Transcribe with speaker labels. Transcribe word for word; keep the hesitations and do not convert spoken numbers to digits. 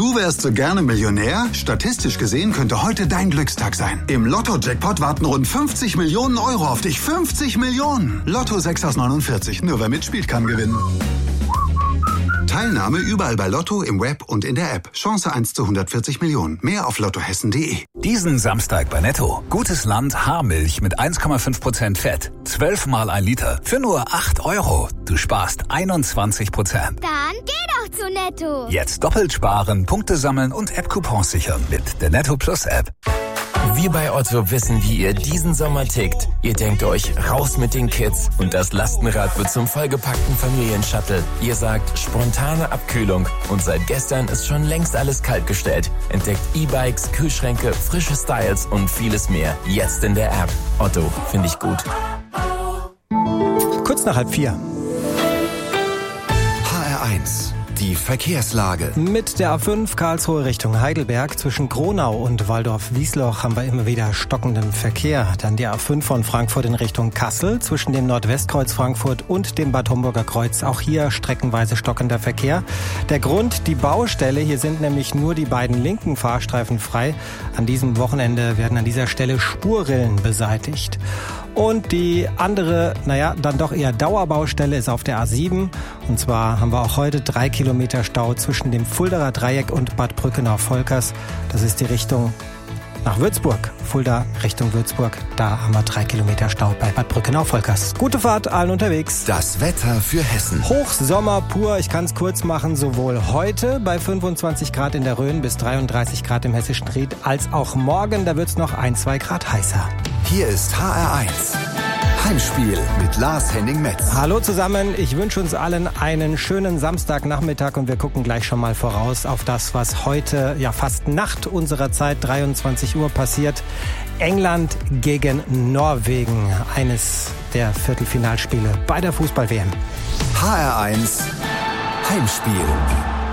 Speaker 1: Du wärst so gerne Millionär? Statistisch gesehen könnte heute dein Glückstag sein. Im Lotto-Jackpot warten rund fünfzig Millionen Euro auf dich. fünfzig Millionen! Lotto sechs aus neunundvierzig. Nur wer mitspielt, kann gewinnen. Teilnahme überall bei Lotto, im Web und in der App. Chance eins zu hundertvierzig Millionen. Mehr auf lottohessen punkt de.
Speaker 2: Diesen Samstag bei Netto. Gutes Land Haarmilch mit eins Komma fünf Prozent Fett. zwölf Mal ein Liter. Für nur acht Euro. Du sparst einundzwanzig Prozent.
Speaker 3: Dann geh doch zu Netto.
Speaker 2: Jetzt doppelt sparen, Punkte sammeln und App-Coupons sichern mit der Netto Plus App.
Speaker 4: Wir bei Otto wissen, wie ihr diesen Sommer tickt. Ihr denkt euch, raus mit den Kids und das Lastenrad wird zum vollgepackten Familienshuttle. Ihr sagt, spontane Abkühlung und seit gestern ist schon längst alles kaltgestellt. Entdeckt E-Bikes, Kühlschränke, frische Styles und vieles mehr. Jetzt in der App. Otto, finde ich gut.
Speaker 5: Kurz nach halb vier.
Speaker 6: H R eins. Die Verkehrslage.
Speaker 5: Mit der A fünf Karlsruhe Richtung Heidelberg zwischen Gronau und Waldorf-Wiesloch haben wir immer wieder stockenden Verkehr. Dann die A fünf von Frankfurt in Richtung Kassel zwischen dem Nordwestkreuz Frankfurt und dem Bad Homburger Kreuz. Auch hier streckenweise stockender Verkehr. Der Grund, die Baustelle. Hier sind nämlich nur die beiden linken Fahrstreifen frei. An diesem Wochenende werden an dieser Stelle Spurrillen beseitigt. Und die andere, naja, dann doch eher Dauerbaustelle ist auf der A sieben. Und zwar haben wir auch heute drei Kilometer Stau zwischen dem Fuldaer Dreieck und Bad Brückenau-Volkers. Das ist die Richtung nach Würzburg. Fulda Richtung Würzburg. Da haben wir drei Kilometer Stau bei Bad Brückenau-Volkers. Gute Fahrt allen unterwegs.
Speaker 6: Das Wetter für Hessen.
Speaker 5: Hochsommer pur. Ich kann es kurz machen. Sowohl heute bei fünfundzwanzig Grad in der Rhön bis dreiunddreißig Grad im hessischen Ried, als auch morgen. Da wird es noch ein, zwei Grad heißer.
Speaker 6: Hier ist H R eins. Heimspiel mit Lars-Henning Metz.
Speaker 5: Hallo zusammen, ich wünsche uns allen einen schönen Samstagnachmittag und wir gucken gleich schon mal voraus auf das, was heute, ja fast Nacht unserer Zeit, dreiundzwanzig Uhr passiert. England gegen Norwegen, eines der Viertelfinalspiele bei der Fußball-W M.
Speaker 6: H R eins Heimspiel.